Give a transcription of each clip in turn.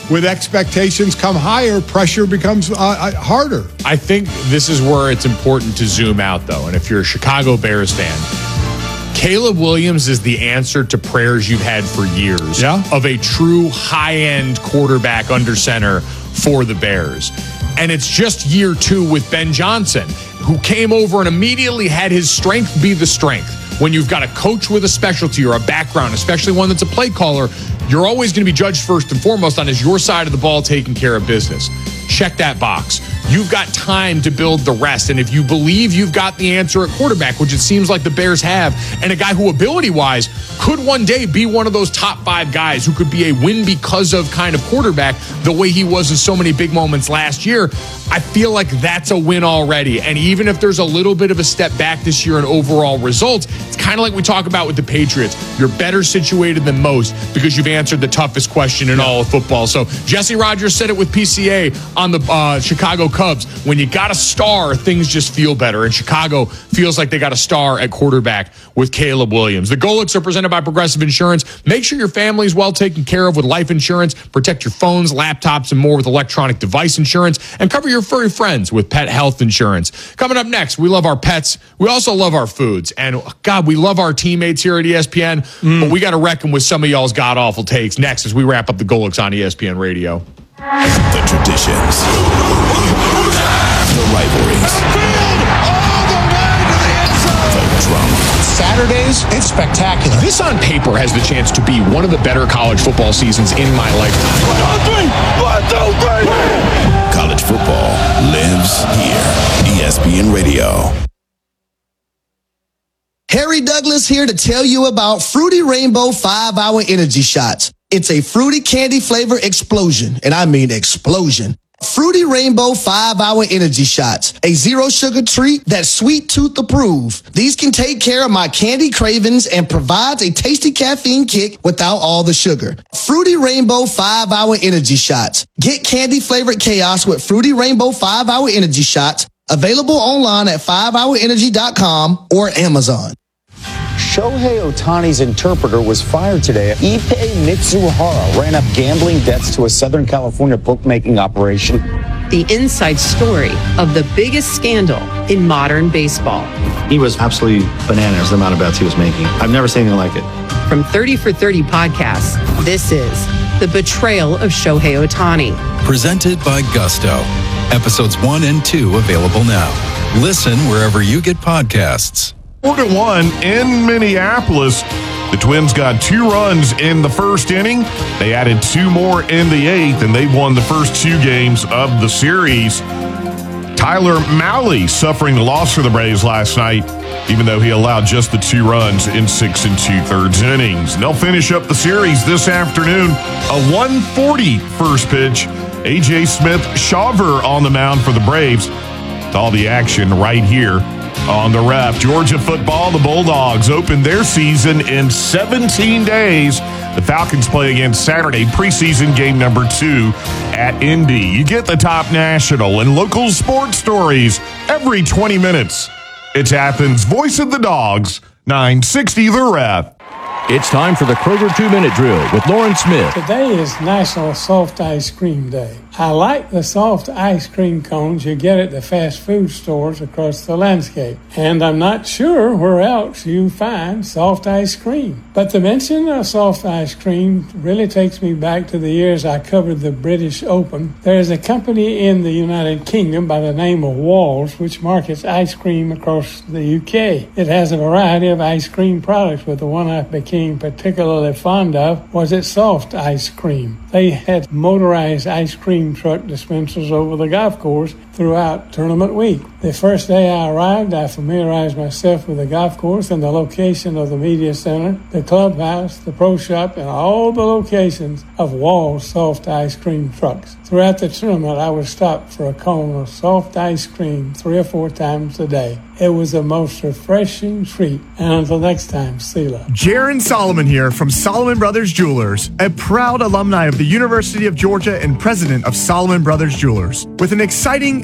with expectations come higher, pressure becomes harder. I think this is where it's important to zoom out, though. And if you're a Chicago Bears fan, Caleb Williams is the answer to prayers you've had for years of a true high-end quarterback under center for the Bears. And it's just year 2 with Ben Johnson, who came over and immediately had his strength be the strength. When you've got a coach with a specialty or a background, especially one that's a play caller, you're always going to be judged first and foremost on is your side of the ball taking care of business. Check that box. You've got time to build the rest. And if you believe you've got the answer at quarterback, which it seems like the Bears have, and a guy who ability-wise could one day be one of those top 5 guys who could be a win because of kind of quarterback the way he was in so many big moments last year, I feel like that's a win already. And even if there's a little bit of a step back this year in overall results, it's kind of like we talk about with the Patriots. You're better situated than most because you've answered the toughest question in all of football. So Jesse Rogers said it with PCA on the Chicago Cubs. When you got a star, things just feel better. And Chicago feels like they got a star at quarterback with Caleb Williams. The Golics are presented by Progressive Insurance. Make sure your family's well taken care of with life insurance. Protect your phones, laptops, and more with electronic device insurance. And cover your furry friends with pet health insurance. Coming up next, we love our pets. We also love our foods. And, God, we love our teammates here at ESPN. But we got to reckon with some of y'all's god-awful takes next as we wrap up the Golics on ESPN Radio. The traditions, the rivalries, the drama. Saturdays, it's spectacular. This on paper has the chance to be one of the better college football seasons in my lifetime. 1, 2, 3. College football lives here. ESPN Radio. Harry Douglas here to tell you about Fruity Rainbow 5-Hour Energy Shots. It's a fruity candy flavor explosion, and I mean explosion. Fruity Rainbow 5-Hour Energy Shots, a zero sugar treat that's sweet tooth approved. These can take care of my candy cravings and provides a tasty caffeine kick without all the sugar. Fruity Rainbow 5-Hour Energy Shots. Get candy flavored chaos with Fruity Rainbow 5-Hour Energy Shots. Available online at 5hourenergy.com or Amazon. Shohei Ohtani's interpreter was fired today. Ippei Mitsuhara ran up gambling debts to a Southern California bookmaking operation. The inside story of the biggest scandal in modern baseball. He was absolutely bananas, the amount of bets he was making. I've never seen anything like it. From 30 for 30 podcasts, this is The Betrayal of Shohei Ohtani. Presented by Gusto. Episodes 1 and 2 available now. Listen wherever you get podcasts. 4-1 in Minneapolis. The Twins got 2 runs in the first inning. They added 2 more in the 8th, and they won the first 2 games of the series. Tyler Mahle suffering the loss for the Braves last night, even though he allowed just the 2 runs in 6 2/3 innings. And they'll finish up the series this afternoon. A 1:40 first pitch. A.J. Smith-Shawver on the mound for the Braves. All the action right here on the Ref. Georgia football, the Bulldogs open their season in 17 days. The Falcons play again Saturday, preseason game number 2 at Indy. You get the top national and local sports stories every 20 minutes. It's Athens' Voice of the Dogs, 960 The Ref. It's time for the Kroger 2-Minute Drill with Lauren Smith. Today is National Soft Ice Cream Day. I like the soft ice cream cones you get at the fast food stores across the landscape. And I'm not sure where else you find soft ice cream. But the mention of soft ice cream really takes me back to the years I covered the British Open. There is a company in the United Kingdom by the name of Walls, which markets ice cream across the UK. It has a variety of ice cream products, but the one I became particularly fond of was its soft ice cream. They had motorized ice cream truck dispensers over the golf course throughout tournament week. The first day I arrived, I familiarized myself with the golf course and the location of the media center, the clubhouse, the pro shop, and all the locations of Wall's soft ice cream trucks. Throughout the tournament, I would stop for a cone of soft ice cream 3 or 4 times a day. It was the most refreshing treat. And until next time, Sela. Jaron Solomon here from Solomon Brothers Jewelers, a proud alumni of the University of Georgia and president of Solomon Brothers Jewelers. With an exciting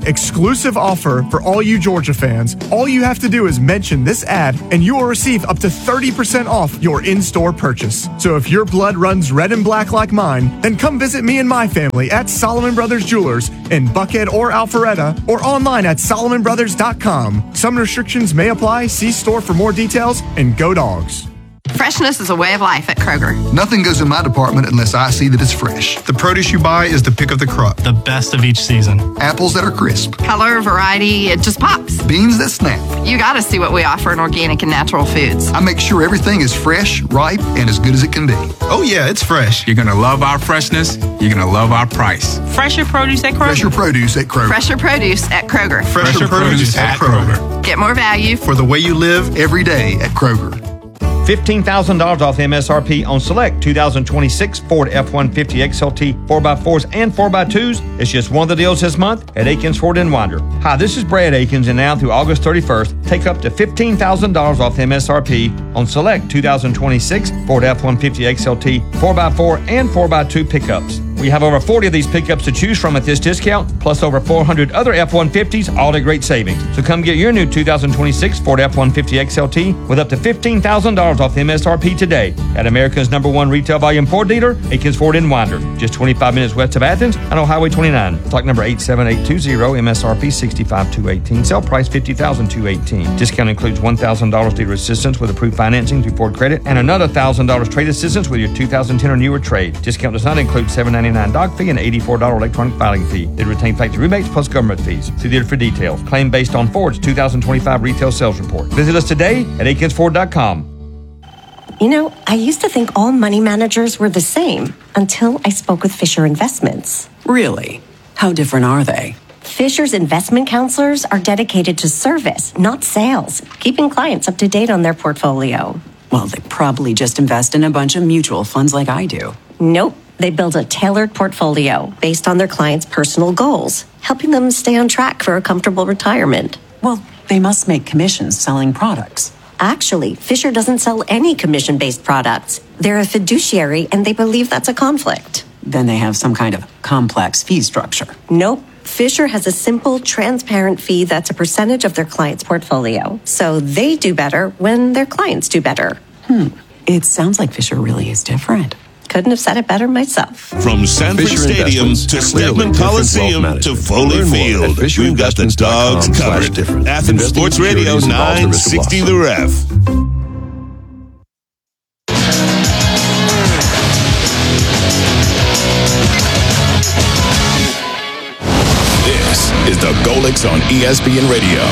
exclusive offer for all you Georgia fans. All you have to do is mention this ad and you will receive up to 30% off your in-store purchase. So if your blood runs red and black like mine, then come visit me and my family at Solomon Brothers Jewelers in Buckhead or Alpharetta, or online at solomonbrothers.com. Some restrictions may apply. See store for more details, and go Dogs. Freshness is a way of life at Kroger. Nothing goes in my department unless I see that it's fresh. The produce you buy is the pick of the crop. The best of each season. Apples that are crisp. Color, variety, it just pops. Beans that snap. You gotta see what we offer in organic and natural foods. I make sure everything is fresh, ripe, and as good as it can be. Oh yeah, it's fresh. You're gonna love our freshness. You're gonna love our price. Fresher produce at Kroger. Fresher produce at Kroger. Fresher produce at Kroger. Fresher produce at Kroger. Get more value for the way you live every day at Kroger. $15,000 off MSRP on select 2026 Ford F-150 XLT 4x4s and 4x2s. It's just one of the deals this month at Akins Ford in Winder. Hi, this is Brad Akins, and now through August 31st, take up to $15,000 off MSRP on select 2026 Ford F-150 XLT 4x4 and 4x2 pickups. We have over 40 of these pickups to choose from at this discount, plus over 400 other F-150s, all at great savings. So come get your new 2026 Ford F-150 XLT with up to $15,000 off MSRP today at America's #1 retail volume Ford dealer, Akins Ford in Winder, just 25 minutes west of Athens and on Highway 29. Stock number 87820, MSRP $65,218, sale price $50,218. Discount includes $1,000 dealer assistance with approved financing through Ford Credit and another $1,000 trade assistance with your 2010 or newer trade. Discount does not include $799 doc fee and $84 electronic filing fee. They retain factory rebates plus government fees. See dealer for details. Claim based on Ford's 2025 retail sales report. Visit us today at akinsford.com. You know, I used to think all money managers were the same until I spoke with Fisher Investments. Really? How different are they? Fisher's investment counselors are dedicated to service, not sales, keeping clients up to date on their portfolio. Well, they probably just invest in a bunch of mutual funds like I do. Nope. They build a tailored portfolio based on their clients' personal goals, helping them stay on track for a comfortable retirement. Well, they must make commissions selling products. Actually, Fisher doesn't sell any commission-based products. They're a fiduciary, and they believe that's a conflict. Then they have some kind of complex fee structure. Nope. Fisher has a simple, transparent fee that's a percentage of their client's portfolio. So they do better when their clients do better. It sounds like Fisher really is different. Couldn't have said it better myself. From Sanford Stadium to Stedman Coliseum to Foley Field, we've got the Dogs covered. Athens Sports Radio 960 The Ref. This is the Golix on ESPN Radio.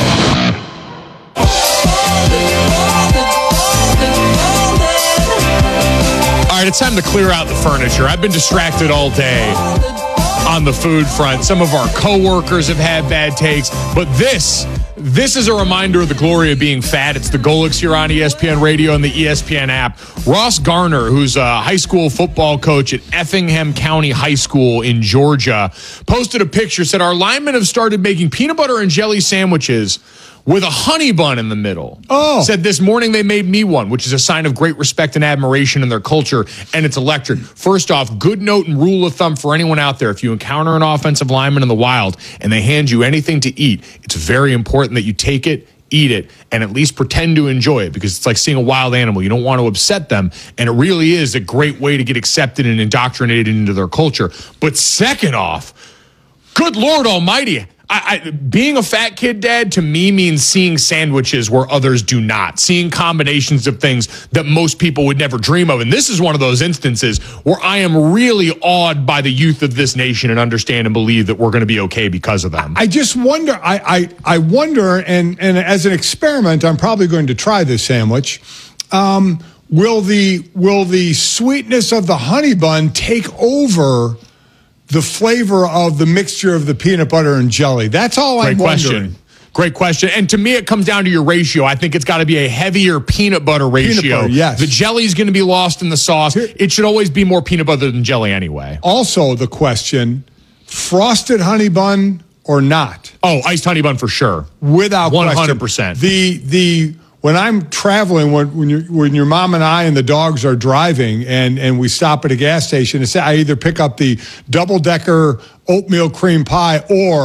All right, it's time to clear out the furniture. I've been distracted all day on the food front. Some of our coworkers have had bad takes, but this is a reminder of the glory of being fat. It's the Golix here on ESPN Radio and the ESPN app. Ross Garner, who's a high school football coach at Effingham County High School in Georgia, posted a picture, said our linemen have started making peanut butter and jelly sandwiches with a honey bun in the middle. Oh. Said this morning they made me one, which is a sign of great respect and admiration in their culture, and it's electric. First off, good note and rule of thumb for anyone out there. If you encounter an offensive lineman in the wild and they hand you anything to eat, it's very important that you take it, eat it, and at least pretend to enjoy it, because it's like seeing a wild animal. You don't want to upset them, and it really is a great way to get accepted and indoctrinated into their culture. But second off, good Lord Almighty, being a fat kid dad to me means seeing sandwiches where others do not, seeing combinations of things that most people would never dream of. And this is one of those instances where I am really awed by the youth of this nation and understand and believe that we're going to be okay because of them. I just wonder, I wonder, and as an experiment, I'm probably going to try this sandwich. Will the sweetness of the honey bun take over the flavor of the mixture of the peanut butter and jelly? That's all I'm wondering. Great question. And to me, it comes down to your ratio. I think it's got to be a heavier peanut butter ratio. Peanut butter, yes. The jelly is going to be lost in the sauce. It should always be more peanut butter than jelly anyway. Also, the question, frosted honey bun or not? Oh, iced honey bun for sure. Without 100%. The when I'm traveling, when your mom and I and the dogs are driving and we stop at a gas station, I either pick up the double-decker oatmeal cream pie or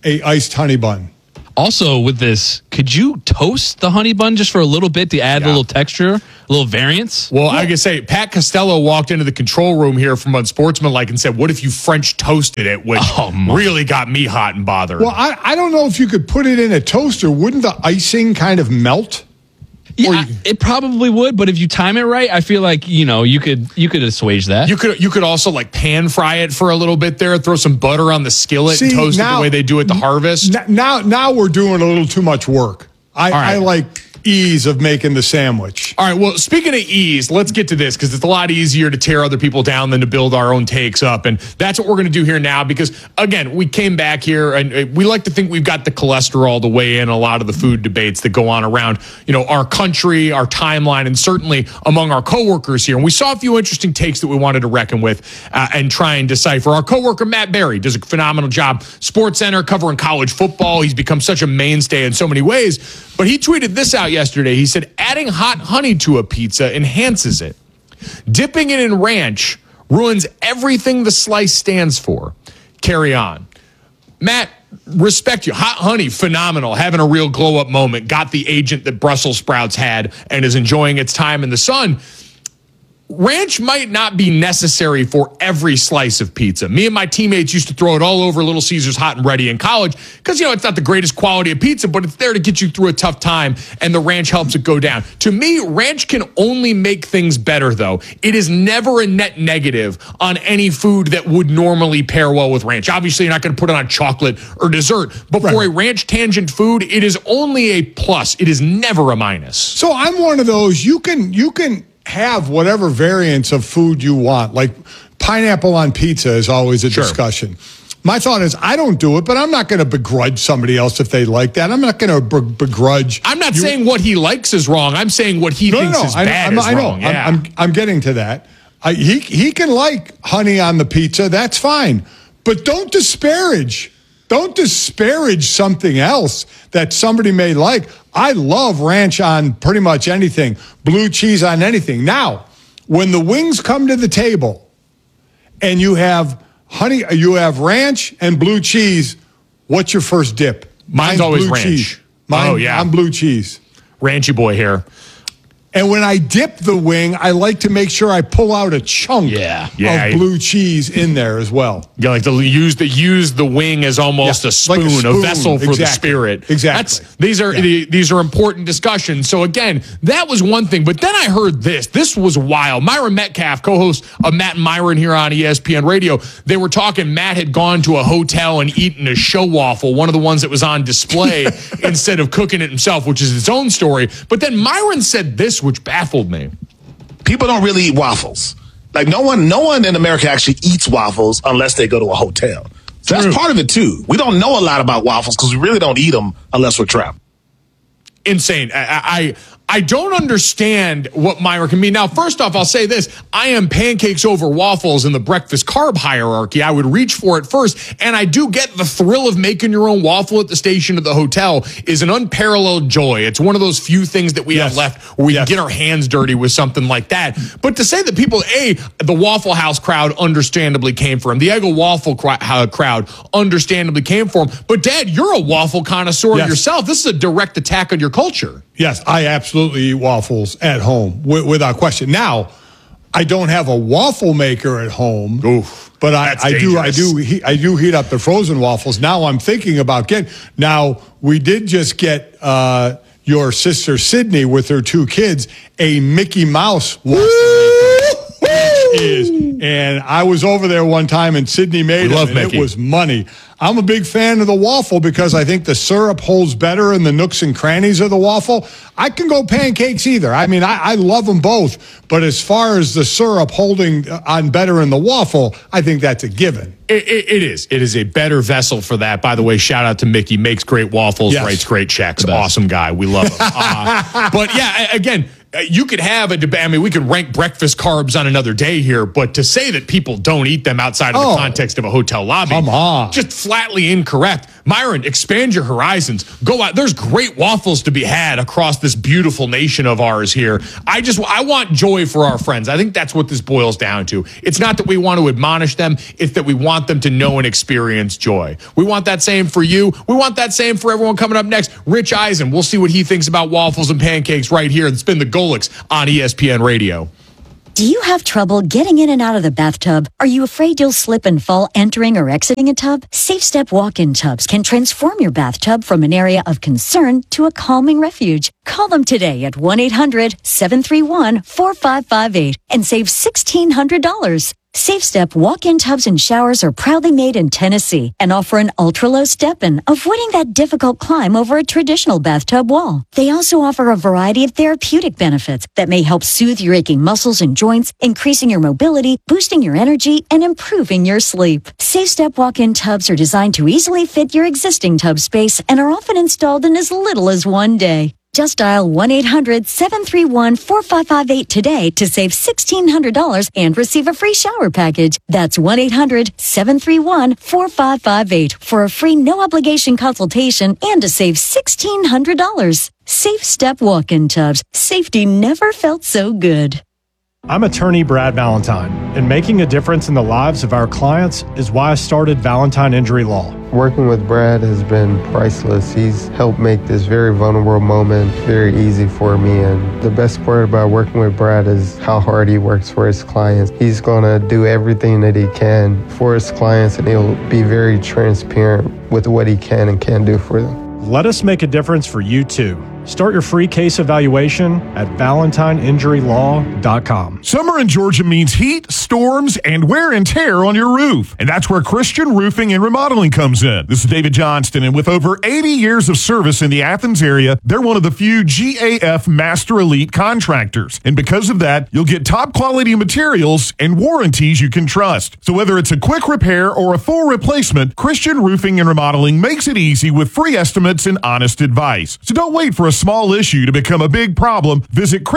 a iced honey bun. Also, with this, could you toast the honey bun just for a little bit to add a little texture, a little variance? Well, I can say Pat Costello walked into the control room here from Unsportsmanlike and said, "What if you French toasted it?" Which really got me hot and bothered. Well, I don't know if you could put it in a toaster. Wouldn't the icing kind of melt? Yeah, it probably would, but if you time it right, I feel like you could assuage that. You could also like pan fry it for a little bit there, throw some butter on the skillet and toast it the way they do at the Harvest. Now we're doing a little too much work. I like ease of making the sandwich. All right, well, speaking of ease, let's get to this because it's a lot easier to tear other people down than to build our own takes up. And that's what we're going to do here now because, again, we came back here and we like to think we've got the cholesterol to weigh in a lot of the food debates that go on around, our country, our timeline, and certainly among our coworkers here. And we saw a few interesting takes that we wanted to reckon with and try and decipher. Our coworker, Matt Berry, does a phenomenal job. SportsCenter covering college football. He's become such a mainstay in so many ways. But he tweeted this out yesterday. He said, adding hot honey to a pizza enhances it. Dipping it in ranch ruins everything the slice stands for. Carry on. Matt, respect you. Hot honey, phenomenal. Having a real glow-up moment. Got the agent that Brussels sprouts had and is enjoying its time in the sun. Ranch might not be necessary for every slice of pizza. Me and my teammates used to throw it all over Little Caesars Hot and Ready in college because, it's not the greatest quality of pizza, but it's there to get you through a tough time, and the ranch helps it go down. To me, ranch can only make things better, though. It is never a net negative on any food that would normally pair well with ranch. Obviously, you're not going to put it on chocolate or dessert, but for a ranch tangent food, it is only a plus. It is never a minus. So I'm one of those, you can have whatever variants of food you want. Like pineapple on pizza is always a discussion. My thought is I don't do it, but I'm not going to begrudge somebody else if they like that. I'm not going to begrudge. I'm not saying what he likes is wrong. I'm saying what he thinks is bad is wrong. Yeah. I'm getting to that. He can like honey on the pizza. That's fine. But don't disparage something else that somebody may like. I love ranch on pretty much anything, blue cheese on anything. Now, when the wings come to the table and you have ranch and blue cheese, what's your first dip? Mine's always ranch. I'm blue cheese. Ranchy boy here. And when I dip the wing, I like to make sure I pull out a chunk of blue cheese in there as well. You like to use the wing as almost a spoon, a vessel for the spirit. Exactly. These are important discussions. So again, that was one thing. But then I heard this. This was wild. Myron Metcalf, co-host of Matt and Myron here on ESPN Radio, they were talking. Matt had gone to a hotel and eaten a show waffle, one of the ones that was on display, instead of cooking it himself, which is its own story. But then Myron said this, which baffled me. People don't really eat waffles. Like no one in America actually eats waffles unless they go to a hotel. So that's part of it too. We don't know a lot about waffles because we really don't eat them unless we're traveling. Insane. I don't understand what Myron can mean. Now, first off, I'll say this. I am pancakes over waffles in the breakfast carb hierarchy. I would reach for it first. And I do get the thrill of making your own waffle at the station of the hotel is an unparalleled joy. It's one of those few things that we have left where we can get our hands dirty with something like that. But to say that people, the Waffle House crowd understandably came for him. The Eggo Waffle crowd understandably came for him. But Dad, you're a waffle connoisseur yourself. This is a direct attack on your culture. Yes, I absolutely eat waffles at home without question. Now, I don't have a waffle maker at home, but I do heat up the frozen waffles. Now I'm thinking about Now we did just get your sister Sydney with her 2 kids a Mickey Mouse waffle maker, and I was over there one time and Sydney made it, and it was money. I'm a big fan of the waffle because I think the syrup holds better in the nooks and crannies of the waffle. I can go pancakes either. I mean, I love them both. But as far as the syrup holding on better in the waffle, I think that's a given. It is. It is a better vessel for that. By the way, shout out to Mickey. Makes great waffles, writes great checks. Awesome guy. We love him. But yeah, again, you could have a debate. I mean, we could rank breakfast carbs on another day here, but to say that people don't eat them outside of the context of a hotel lobby, come on, just flatly incorrect. Myron, expand your horizons. Go out. There's great waffles to be had across this beautiful nation of ours here. I want joy for our friends. I think that's what this boils down to. It's not that we want to admonish them. It's that we want them to know and experience joy. We want that same for you. We want that same for everyone coming up next. Rich Eisen, we'll see what he thinks about waffles and pancakes right here and Spin the Golix on ESPN Radio. Do you have trouble getting in and out of the bathtub? Are you afraid you'll slip and fall entering or exiting a tub? SafeStep walk-in tubs can transform your bathtub from an area of concern to a calming refuge. Call them today at 1-800-731-4558 and save $1,600. SafeStep walk-in tubs and showers are proudly made in Tennessee and offer an ultra-low step-in, avoiding that difficult climb over a traditional bathtub wall. They also offer a variety of therapeutic benefits that may help soothe your aching muscles and joints, increasing your mobility, boosting your energy, and improving your sleep. SafeStep walk-in tubs are designed to easily fit your existing tub space and are often installed in as little as one day. Just dial 1-800-731-4558 today to save $1,600 and receive a free shower package. That's 1-800-731-4558 for a free no-obligation consultation and to save $1,600. SafeStep walk-in tubs. Safety never felt so good. I'm attorney Brad Valentine, and making a difference in the lives of our clients is why I started Valentine Injury Law. Working with Brad has been priceless. He's helped make this very vulnerable moment very easy for me, and the best part about working with Brad is how hard he works for his clients. He's going to do everything that he can for his clients, and he'll be very transparent with what he can and can't do for them. Let us make a difference for you too. Start your free case evaluation at ValentineInjuryLaw.com. Summer in Georgia means heat, storms, and wear and tear on your roof. And that's where Christian Roofing and Remodeling comes in. This is David Johnston, and with over 80 years of service in the Athens area, they're one of the few GAF Master Elite contractors. And because of that, you'll get top quality materials and warranties you can trust. So whether it's a quick repair or a full replacement, Christian Roofing and Remodeling makes it easy with free estimates and honest advice. So don't wait for a small issue to become a big problem. Visit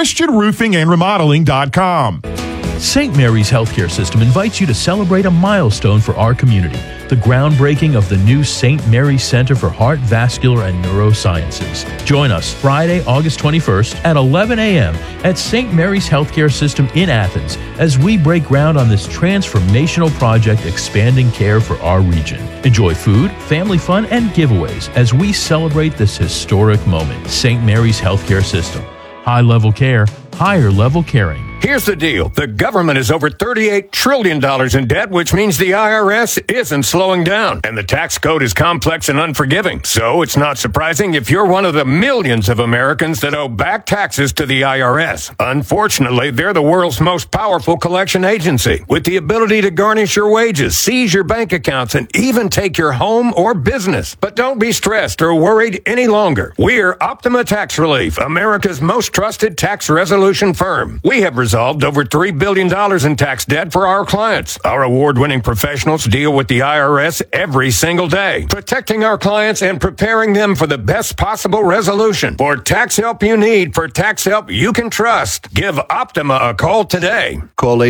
ChristianRoofingAndRemodeling.com. St. Mary's Healthcare System invites you to celebrate a milestone for our community, the groundbreaking of the new St. Mary's Center for Heart, Vascular, and Neurosciences. Join us Friday, August 21st at 11 a.m. at St. Mary's Healthcare System in Athens as we break ground on this transformational project expanding care for our region. Enjoy food, family fun, and giveaways as we celebrate this historic moment. St. Mary's Healthcare System. High-level care, higher-level caring. Here's the deal. The government is over $38 trillion in debt, which means the IRS isn't slowing down. And the tax code is complex and unforgiving. So it's not surprising if you're one of the millions of Americans that owe back taxes to the IRS. Unfortunately, they're the world's most powerful collection agency, with the ability to garnish your wages, seize your bank accounts, and even take your home or business. But don't be stressed or worried any longer. We're Optima Tax Relief, America's most trusted tax resolution firm. We have resolved over $3 billion in tax debt for our clients. Our award-winning professionals deal with the IRS every single day, protecting our clients and preparing them for the best possible resolution. For tax help you need, for tax help you can trust, give Optima a call today. Call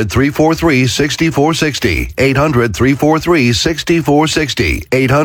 800-343-6460. 800-343-6460.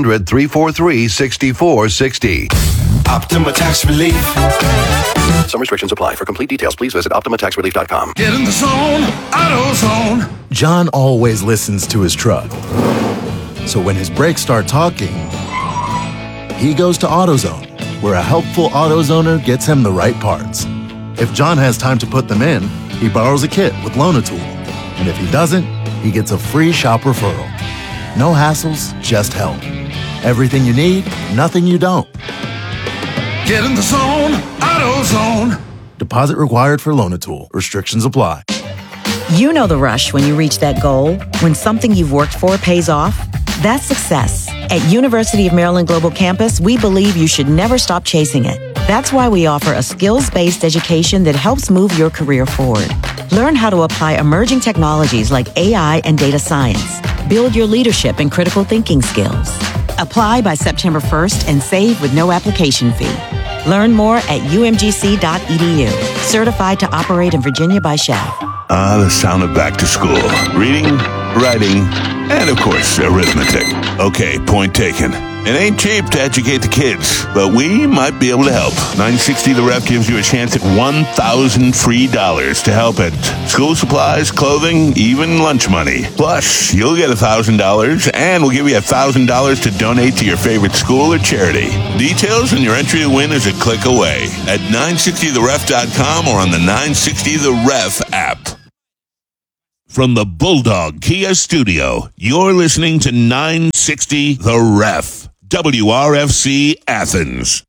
800-343-6460. Optima Tax Relief. Some restrictions apply. For complete details, please visit OptimaTaxRelief.com. Get in the zone, AutoZone. John always listens to his truck. So when his brakes start talking, he goes to AutoZone, where a helpful AutoZoner gets him the right parts. If John has time to put them in, he borrows a kit with Loan-A-Tool. And if he doesn't, he gets a free shop referral. No hassles, just help. Everything you need, nothing you don't. Get in the zone, AutoZone. Deposit required for Loan-A-Tool. Restrictions apply. You know the rush when you reach that goal, when something you've worked for pays off. That's success. At University of Maryland Global Campus, we believe you should never stop chasing it. That's why we offer a skills-based education that helps move your career forward. Learn how to apply emerging technologies like AI and data science. Build your leadership and critical thinking skills. Apply by September 1st and save with no application fee. Learn more at umgc.edu. Certified to operate in Virginia by Shell. The sound of back to school. Reading, writing, and of course, arithmetic. Okay, point taken. It ain't cheap to educate the kids, but we might be able to help. 960 The Ref gives you a chance at $1,000 free to help at school supplies, clothing, even lunch money. Plus, you'll get $1,000, and we'll give you $1,000 to donate to your favorite school or charity. Details and your entry to win is a click away at 960theref.com or on the 960 The Ref app. From the Bulldog Kia Studio, you're listening to 960 The Ref, WRFC Athens.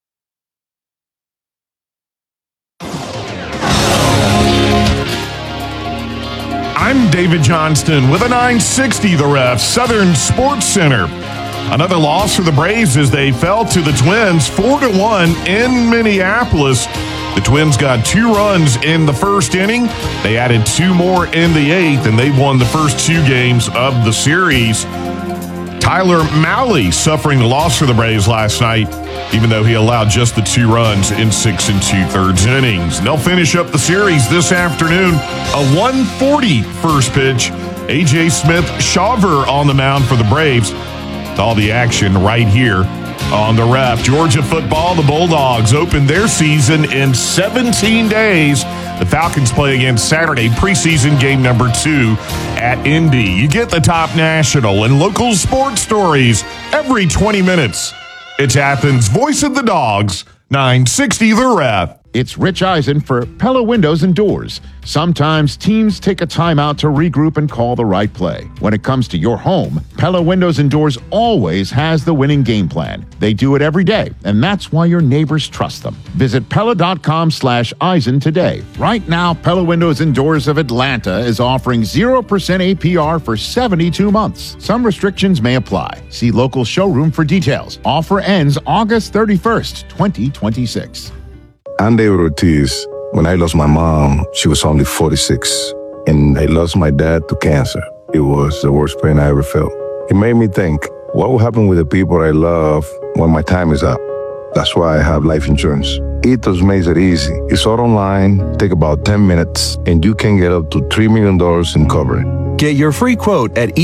I'm David Johnston with a 960 The Ref, Southern Sports Center. Another loss for the Braves as they fell to the Twins 4-1 in Minneapolis. The Twins got 2 runs in the first inning. They added 2 more in the 8th, and they won the first 2 games of the series. Tyler Mahle suffering a loss for the Braves last night, even though he allowed just the 2 runs in 6 2/3 innings. And they'll finish up the series this afternoon. A 1:40 first pitch. A.J. Smith-Shawver on the mound for the Braves. With all the action right here on the Ref. Georgia football, the Bulldogs opened their season in 17 days. The Falcons play again Saturday, preseason game number 2 at Indy. You get the top national and local sports stories every 20 minutes. It's Athens' Voice of the Dogs, 960 The Ref. It's Rich Eisen for Pella Windows and Doors. Sometimes teams take a timeout to regroup and call the right play. When it comes to your home, Pella Windows and Doors always has the winning game plan. They do it every day, and that's why your neighbors trust them. Visit Pella.com/Eisen today. Right now, Pella Windows and Doors of Atlanta is offering 0% APR for 72 months. Some restrictions may apply. See local showroom for details. Offer ends August 31st, 2026. I'm David Ortiz. When I lost my mom, she was only 46, and I lost my dad to cancer. It was the worst pain I ever felt. It made me think, what will happen with the people I love when my time is up? That's why I have life insurance. Ethos makes it easy. It's all online, take about 10 minutes, and you can get up to $3 million in coverage. Get your free quote at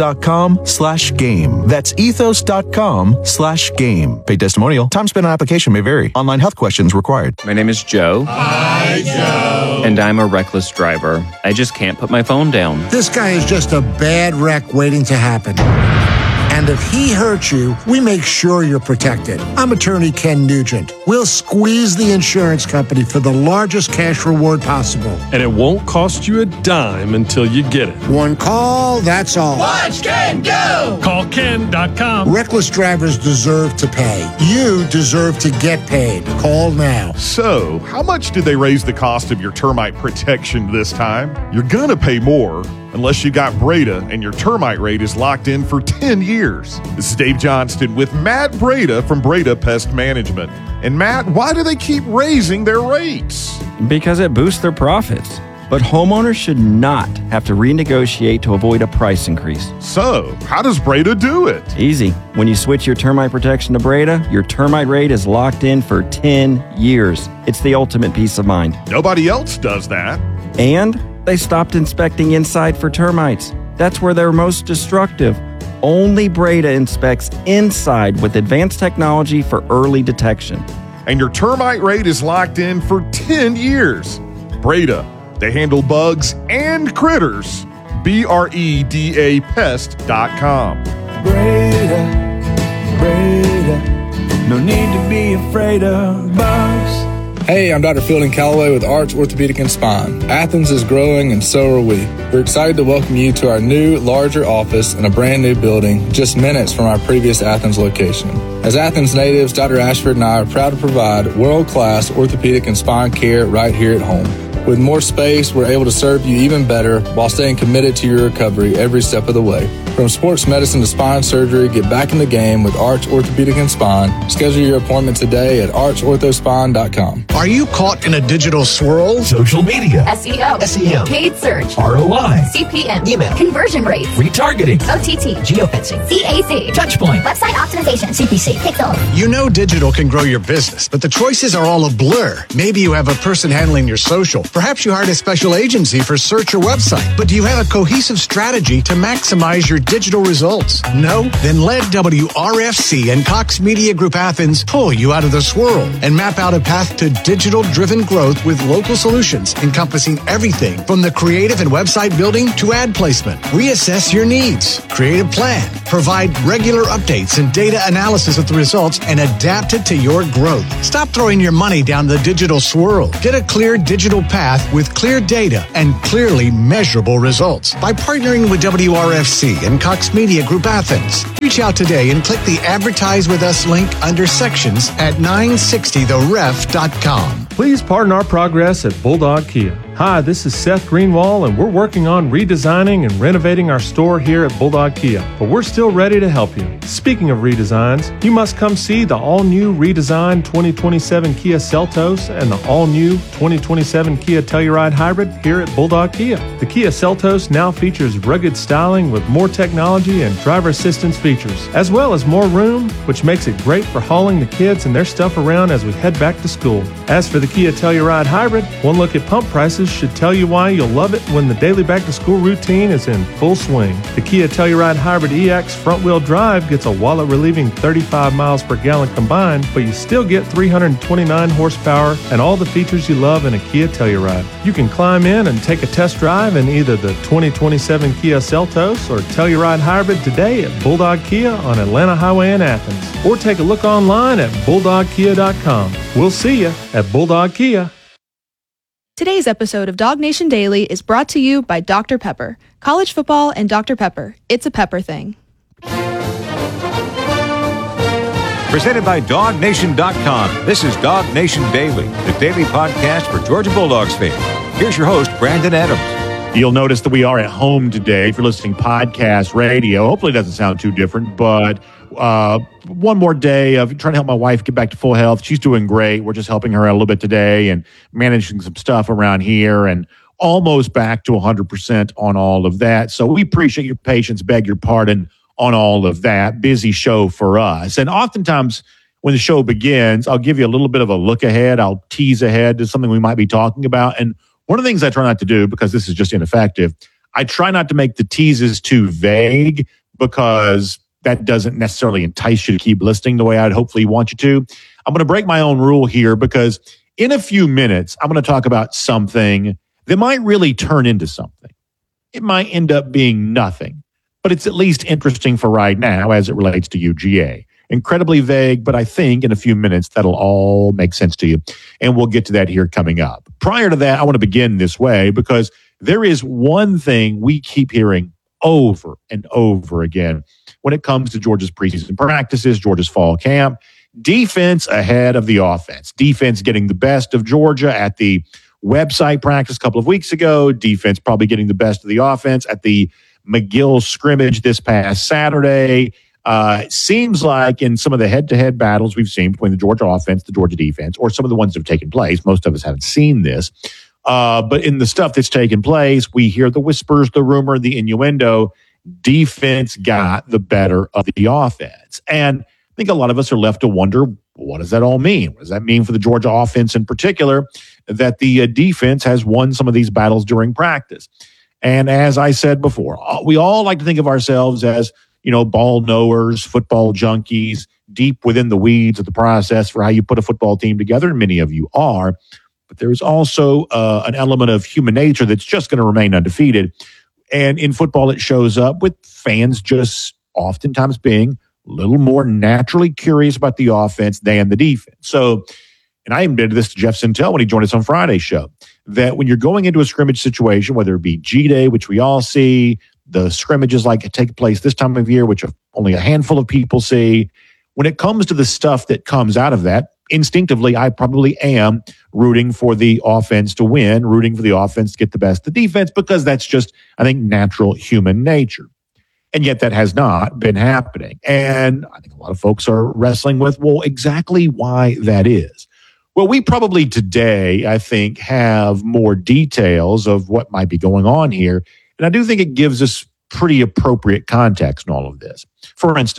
ethos.com/game. That's ethos.com/game. Paid testimonial. Time spent on application may vary. Online health questions required. My name is Joe. Hi, Joe. And I'm a reckless driver. I just can't put my phone down. This guy is just a bad wreck waiting to happen. And if he hurts you, we make sure you're protected. I'm attorney Ken Nugent. We'll squeeze the insurance company for the largest cash reward possible. And it won't cost you a dime until you get it. One call, that's all. Watch Ken go! Call Ken.com. Reckless drivers deserve to pay. You deserve to get paid. Call now. So, how much did they raise the cost of your termite protection this time? You're gonna pay more unless you got Breda and your termite rate is locked in for 10 years. This is Dave Johnston with Matt Breda from Breda Pest Management. And Matt, why do they keep raising their rates? Because it boosts their profits. But homeowners should not have to renegotiate to avoid a price increase. So, how does Breda do it? Easy. When you switch your termite protection to Breda, your termite rate is locked in for 10 years. It's the ultimate peace of mind. Nobody else does that. And they stopped inspecting inside for termites. That's where they're most destructive. Only Breda inspects inside with advanced technology for early detection. And your termite rate is locked in for 10 years. Breda, they handle bugs and critters. BREDA Pest.com. Breda, no need to be afraid of bugs. Hey, I'm Dr. Fielding Calloway with Arch Orthopedic and Spine. Athens is growing and so are we. We're excited to welcome you to our new, larger office in a brand new building just minutes from our previous Athens location. As Athens natives, Dr. Ashford and I are proud to provide world-class orthopedic and spine care right here at home. With more space, we're able to serve you even better while staying committed to your recovery every step of the way. From sports medicine to spine surgery, get back in the game with Arch Orthopedic and Spine. Schedule your appointment today at archorthospine.com. Are you caught in a digital swirl? Social media, SEO, SEM, paid search, ROI, CPM, email, conversion rates, retargeting, OTT, geofencing, CAC, touchpoint, website optimization, CPC, Pixel. You know digital can grow your business, but the choices are all a blur. Maybe you have a person handling your social, Perhaps you hired a special agency for search or website, but do you have a cohesive strategy to maximize your digital results? No? Then let WRFC and Cox Media Group Athens pull you out of the swirl and map out a path to digital-driven growth with local solutions encompassing everything from the creative and website building to ad placement. Reassess your needs, create a plan, provide regular updates and data analysis of the results, and adapt it to your growth. Stop throwing your money down the digital swirl. Get a clear digital path with clear data and clearly measurable results by partnering with WRFC and Cox Media Group Athens. Reach out today and click the Advertise With Us link under sections at 960theref.com. Please pardon our progress at Bulldog Kia. Hi, this is Seth Greenwall, and we're working on redesigning and renovating our store here at Bulldog Kia, but we're still ready to help you. Speaking of redesigns, you must come see the all-new redesigned 2027 Kia Seltos and the all-new 2027 Kia Telluride Hybrid here at Bulldog Kia. The Kia Seltos now features rugged styling with more technology and driver assistance features, as well as more room, which makes it great for hauling the kids and their stuff around as we head back to school. As for the Kia Telluride Hybrid, one look at pump prices should tell you why you'll love it when the daily back-to-school routine is in full swing. The Kia Telluride Hybrid EX front-wheel drive gets a wallet-relieving 35 miles per gallon combined, but you still get 329 horsepower and all the features you love in a Kia Telluride. You can climb in and take a test drive in either the 2027 Kia Seltos or Telluride Hybrid today at Bulldog Kia on Atlanta Highway in Athens, or take a look online at bulldogkia.com. We'll see you at Bulldog Kia. Today's episode of Dog Nation Daily is brought to you by Dr. Pepper. College football and Dr. Pepper. It's a pepper thing. Presented by DogNation.com. This is Dog Nation Daily, the daily podcast for Georgia Bulldogs fans. Here's your host, Brandon Adams. You'll notice that we are at home today. If you're listening podcast radio, hopefully it doesn't sound too different, but one more day of trying to help my wife get back to full health. She's doing great. We're just helping her out a little bit today and managing some stuff around here and almost back to 100% on all of that. So we appreciate your patience, beg your pardon on all of that. Busy show for us. And oftentimes when the show begins, I'll give you a little bit of a look ahead. I'll tease ahead to something we might be talking about. And one of the things I try not to do, because this is just ineffective, I try not to make the teases too vague because that doesn't necessarily entice you to keep listening the way I'd hopefully want you to. I'm going to break my own rule here because in a few minutes, I'm going to talk about something that might really turn into something. It might end up being nothing, but it's at least interesting for right now as it relates to UGA. Incredibly vague, but I think in a few minutes that'll all make sense to you. And we'll get to that here coming up. Prior to that, I want to begin this way because there is one thing we keep hearing over and over again when it comes to Georgia's preseason practices, Georgia's fall camp. Defense ahead of the offense. Defense getting the best of Georgia at the website practice a couple of weeks ago. Defense probably getting the best of the offense at the McGill scrimmage this past Saturday. It seems like in some of the head-to-head battles we've seen between the Georgia offense, the Georgia defense, or some of the ones that have taken place, most of us haven't seen this, but in the stuff that's taken place, we hear the whispers, the rumor, the innuendo. Defense got the better of the offense. And I think a lot of us are left to wonder, what does that all mean? What does that mean for the Georgia offense in particular, that the defense has won some of these battles during practice? And as I said before, we all like to think of ourselves as, ball knowers, football junkies, deep within the weeds of the process for how you put a football team together, and many of you are. But there's also an element of human nature that's just going to remain undefeated. And in football, it shows up with fans just oftentimes being a little more naturally curious about the offense than the defense. So, and I admitted this to Jeff Sintel when he joined us on Friday's show, that when you're going into a scrimmage situation, whether it be G-Day, which we all see, the scrimmages like take place this time of year, which only a handful of people see, when it comes to the stuff that comes out of that, instinctively, I probably am rooting for the offense to win, rooting for the offense to get the best of the defense, because that's just, I think, natural human nature. And yet that has not been happening. And I think a lot of folks are wrestling with, well, exactly why that is. Well, we probably today, I think, have more details of what might be going on here. And I do think it gives us pretty appropriate context in all of this. For instance,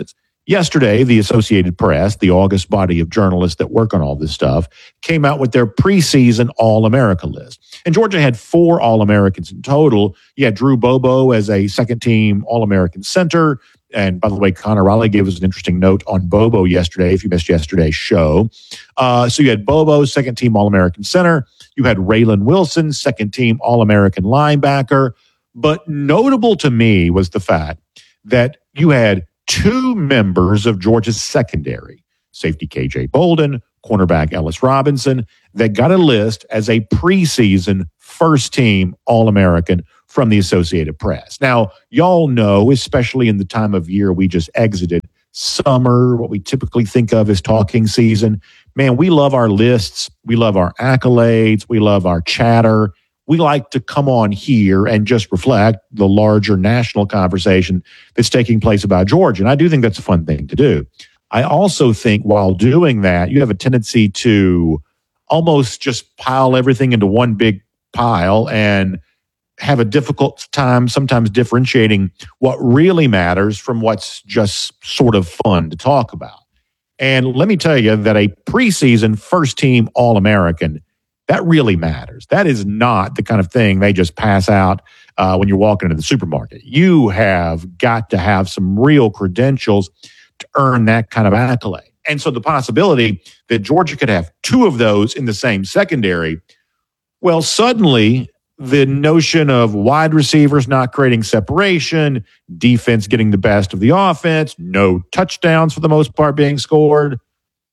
Yesterday, the Associated Press, the august body of journalists that work on all this stuff, came out with their preseason All-America list. And Georgia had 4 All-Americans in total. You had Drew Bobo as a second-team All-American center. And by the way, Connor Raleigh gave us an interesting note on Bobo yesterday, if you missed yesterday's show. So you had Bobo, second-team All-American center. You had Raylan Wilson, second-team All-American linebacker. But notable to me was the fact that you had 2 members of Georgia's secondary, safety KJ Bolden, cornerback Ellis Robinson, that got a list as a preseason first-team All-American from the Associated Press. Now, y'all know, especially in the time of year we just exited, summer, what we typically think of as talking season, man, we love our lists, we love our accolades, we love our chatter. We like to come on here and just reflect the larger national conversation that's taking place about Georgia. And I do think that's a fun thing to do. I also think while doing that, you have a tendency to almost just pile everything into one big pile and have a difficult time sometimes differentiating what really matters from what's just sort of fun to talk about. And let me tell you that a preseason first-team All-American, that really matters. That is not the kind of thing they just pass out when you're walking into the supermarket. You have got to have some real credentials to earn that kind of accolade. And so the possibility that Georgia could have 2 of those in the same secondary, well, suddenly the notion of wide receivers not creating separation, defense getting the best of the offense, no touchdowns for the most part being scored,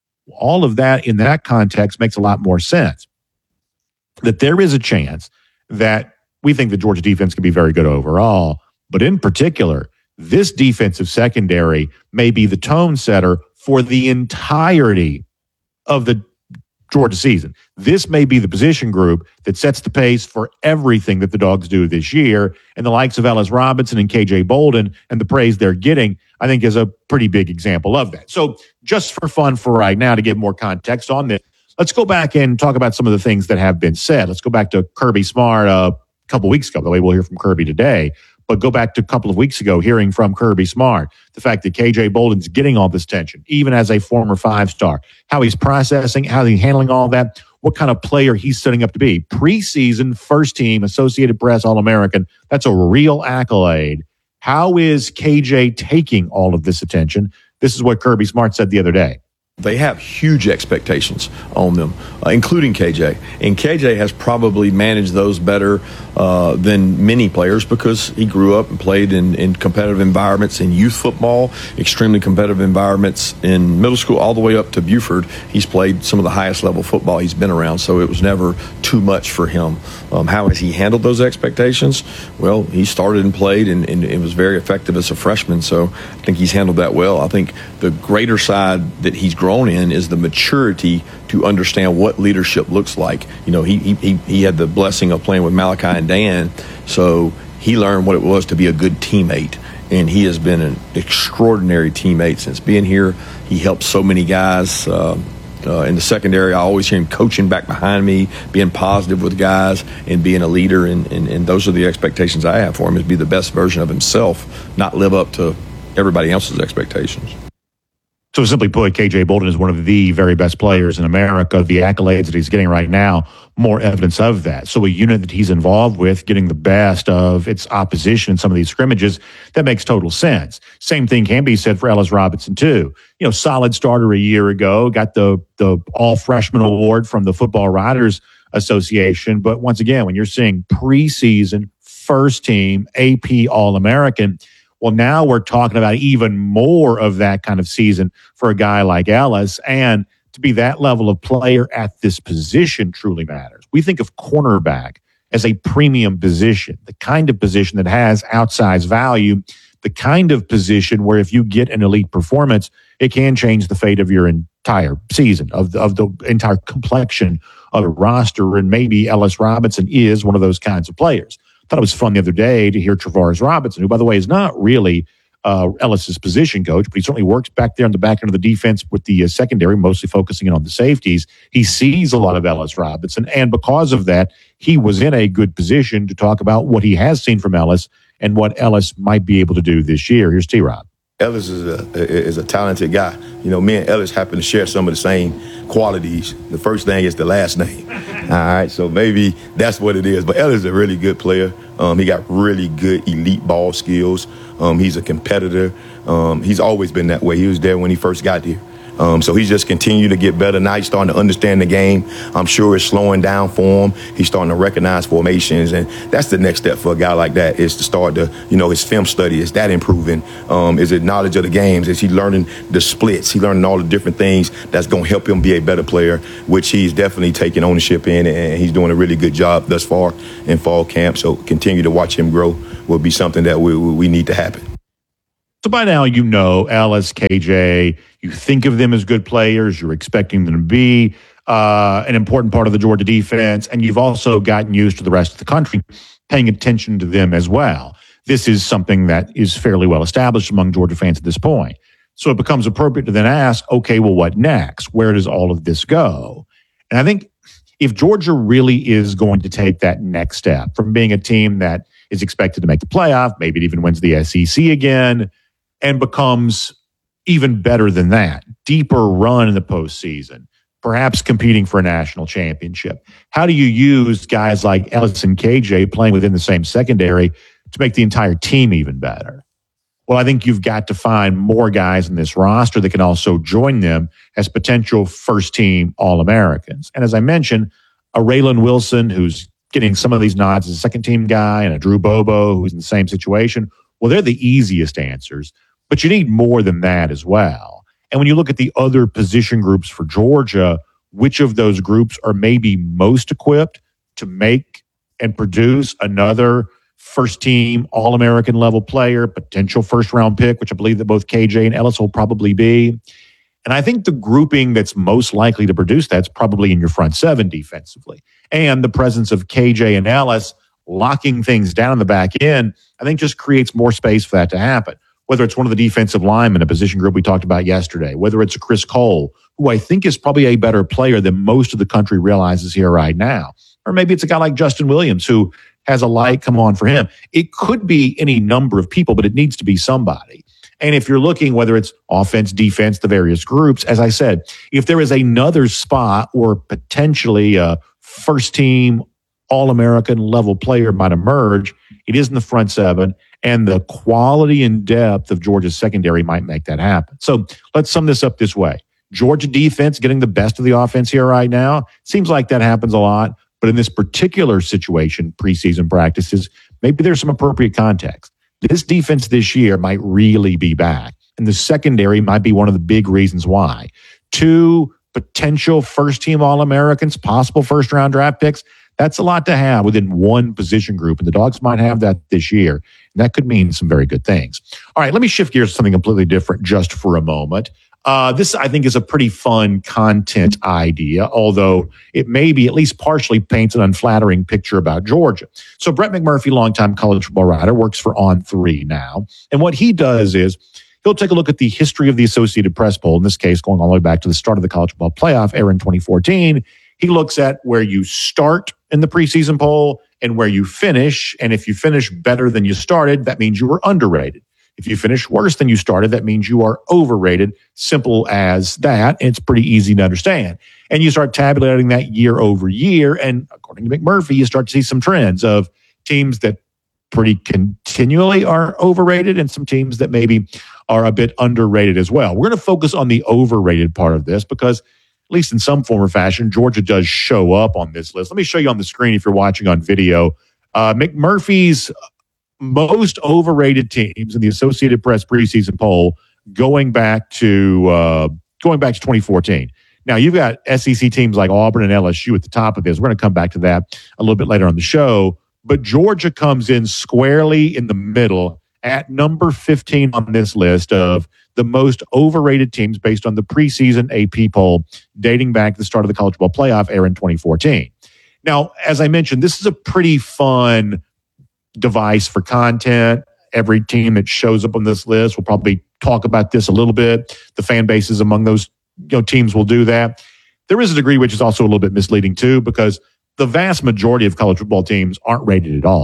all of that in that context makes a lot more sense. That there is a chance that we think the Georgia defense can be very good overall, but in particular, this defensive secondary may be the tone setter for the entirety of the Georgia season. This may be the position group that sets the pace for everything that the Dogs do this year, and the likes of Ellis Robinson and KJ Bolden and the praise they're getting, I think, is a pretty big example of that. So just for fun for right now, to get more context on this, let's go back and talk about some of the things that have been said. Let's go back to Kirby Smart a couple weeks ago. By the way, we'll hear from Kirby today. But go back to a couple of weeks ago, hearing from Kirby Smart, the fact that KJ Bolden's getting all this attention, even as a former 5-star, how he's processing, how he's handling all that, what kind of player he's setting up to be. Preseason, first-team, Associated Press All-American, that's a real accolade. How is KJ taking all of this attention? This is what Kirby Smart said the other day. They have huge expectations on them, including KJ. And KJ has probably managed those better than many players because he grew up and played in competitive environments in youth football, extremely competitive environments in middle school, all the way up to Buford. He's played some of the highest level football he's been around, so it was never too much for him. How has he handled those expectations? Well, he started and played and it was very effective as a freshman, so I think he's handled that well. I think the greater side that he's grown in is the maturity to understand what leadership looks like. You know, he had the blessing of playing with Malachi and Dan, so he learned what it was to be a good teammate, and he has been an extraordinary teammate since being here. He helped so many guys in the secondary. I always hear him coaching back behind me, being positive with guys, and being a leader, and those are the expectations I have for him, is be the best version of himself, not live up to everybody else's expectations. So simply put, KJ Bolden is one of the very best players in America. The accolades that he's getting right now, more evidence of that. So a unit that he's involved with getting the best of its opposition in some of these scrimmages, that makes total sense. Same thing can be said for Ellis Robinson too. You know, solid starter a year ago, got the all-freshman award from the Football Writers Association. But once again, when you're seeing preseason, first team, AP All-American, well, now we're talking about even more of that kind of season for a guy like Ellis. And to be that level of player at this position truly matters. We think of cornerback as a premium position, the kind of position that has outsized value, the kind of position where if you get an elite performance, it can change the fate of your entire season, of the entire complexion of a roster. And maybe Ellis Robinson is one of those kinds of players. I thought it was fun the other day to hear Travaris Robinson, who, by the way, is not really Ellis's position coach, but he certainly works back there on the back end of the defense with the secondary, mostly focusing in on the safeties. He sees a lot of Ellis Robinson, and because of that, he was in a good position to talk about what he has seen from Ellis and what Ellis might be able to do this year. Here's T-Rob. Ellis is a talented guy. You know, me and Ellis happen to share some of the same qualities. The first thing is the last name. All right, so maybe that's what it is. But Ellis is a really good player. He got really good elite ball skills. He's a competitor. He's always been that way. He was there when he first got here. So he's just continued to get better. Now he's starting to understand the game. I'm sure it's slowing down for him. He's starting to recognize formations, and that's the next step for a guy like that, is to start to, his film study. Is that improving? Is it knowledge of the games? Is he learning the splits? He learning all the different things that's going to help him be a better player, which he's definitely taking ownership in, and he's doing a really good job thus far in fall camp. So continue to watch him grow will be something that we need to happen. So by now, Ellis, KJ, you think of them as good players. You're expecting them to be an important part of the Georgia defense, and you've also gotten used to the rest of the country paying attention to them as well. This is something that is fairly well established among Georgia fans at this point. So it becomes appropriate to then ask, okay, well, what next? Where does all of this go? And I think if Georgia really is going to take that next step from being a team that is expected to make the playoff, maybe it even wins the SEC again, and becomes even better than that, deeper run in the postseason, perhaps competing for a national championship. How do you use guys like Ellis and KJ playing within the same secondary to make the entire team even better? Well, I think you've got to find more guys in this roster that can also join them as potential first-team All-Americans. And as I mentioned, a Raylan Wilson, who's getting some of these nods as a second-team guy, and a Drew Bobo, who's in the same situation, well, they're the easiest answers. But you need more than that as well. And when you look at the other position groups for Georgia, which of those groups are maybe most equipped to make and produce another first-team All-American level player, potential first-round pick, which I believe that both KJ and Ellis will probably be. And I think the grouping that's most likely to produce that's probably in your front seven defensively. And the presence of KJ and Ellis locking things down in the back end, I think just creates more space for that to happen. Whether it's one of the defensive linemen, a position group we talked about yesterday, whether it's a Chris Cole, who I think is probably a better player than most of the country realizes here right now. Or maybe it's a guy like Justin Williams, who has a light come on for him. It could be any number of people, but it needs to be somebody. And if you're looking, whether it's offense, defense, the various groups, as I said, if there is another spot or potentially a first-team All-American level player might emerge, it is in the front seven, and the quality and depth of Georgia's secondary might make that happen. So let's sum this up this way. Georgia defense getting the best of the offense here right now. Seems like that happens a lot, but in this particular situation, preseason practices, maybe there's some appropriate context. This defense this year might really be back, and the secondary might be one of the big reasons why. 2 potential first-team All-Americans, possible first-round draft picks, that's a lot to have within one position group, and the Dogs might have that this year, and that could mean some very good things. All right, let me shift gears to something completely different just for a moment. This, I think, is a pretty fun content idea, although it maybe at least partially paints an unflattering picture about Georgia. So Brett McMurphy, longtime college football writer, works for On3 now, and what he does is he'll take a look at the history of the Associated Press poll, in this case going all the way back to the start of the college football playoff era in 2014. He looks at where you start in the preseason poll and where you finish. And if you finish better than you started, that means you were underrated. If you finish worse than you started, that means you are overrated. Simple as that. It's pretty easy to understand. And you start tabulating that year over year. And according to McMurphy, you start to see some trends of teams that pretty continually are overrated and some teams that maybe are a bit underrated as well. We're going to focus on the overrated part of this because, at least in some form or fashion, Georgia does show up on this list. Let me show you on the screen if you're watching on video. McMurphy's most overrated teams in the Associated Press preseason poll going back to 2014. Now, you've got SEC teams like Auburn and LSU at the top of this. We're going to come back to that a little bit later on the show. But Georgia comes in squarely in the middle at number 15 on this list of the most overrated teams based on the preseason AP poll dating back to the start of the college football playoff era in 2014. Now, as I mentioned, this is a pretty fun device for content. Every team that shows up on this list will probably talk about this a little bit. The fan bases among those teams will do that. There is a degree which is also a little bit misleading too, because the vast majority of college football teams aren't rated at all.